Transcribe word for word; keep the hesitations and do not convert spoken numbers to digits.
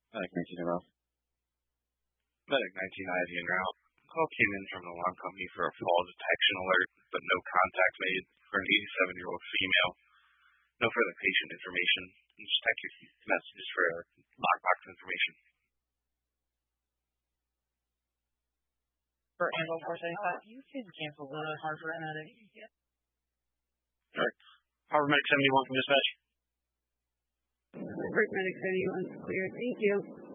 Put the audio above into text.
Medic nineteen around. Medic nineteen I V en route. Call came in from the alarm company for a fall detection alert, but no contact made for an eighty-seven-year-old female. No further patient information. Just text your messages for lockbox information. For Angel four seventy-five, you can cancel the Harvard Medic. All right. Harvard Medic seventy-one from dispatch. Harvard Medic seventy-one cleared. Thank you.